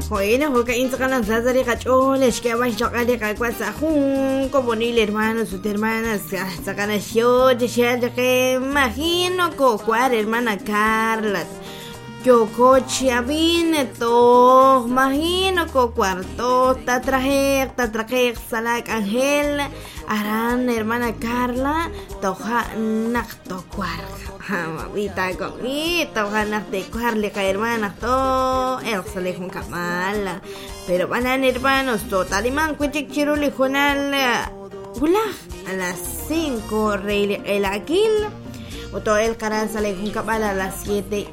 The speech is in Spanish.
Bueno, porque instalan Zazari Cacholes, que va a chocar de Cacuazajun, como ni el hermano, sus hermanas, sacan a yo, de que imagino cocuar, hermana Carla. Yo coche abine to, imagino cocuarto, tatraje, salak Ángel, aran hermana Carla, toja nakto cuar. Mamita coquito, ganas de cuarle a hermanas to, el salejun kamala. Pero van a hermanos, totalimán, cuichic chiruli junal, a las 5 rey el aquil. O todo el canal sale con cabal a las 7